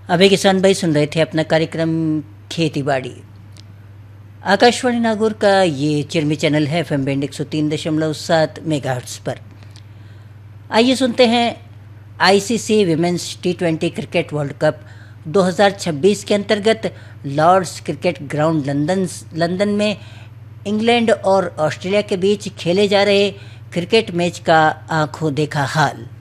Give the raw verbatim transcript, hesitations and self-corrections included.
अभी किसान भाई सुन रहे थे अपना कार्यक्रम खेती बाड़ी। आकाशवाणी नागौर का ये चिरमी चैनल है, एफएम बैंड एक सौ तीन दशमलव सात मेगाहर्ट्ज पर। आइए सुनते हैं ICC women's T twenty cricket world cup दो हज़ार छब्बीस के अंतर्गत Lord's cricket ground London London में इंग्लैंड और ऑस्ट्रेलिया के बीच खेले जा रहे क्रिकेट मैच का आंखों देखा हाल।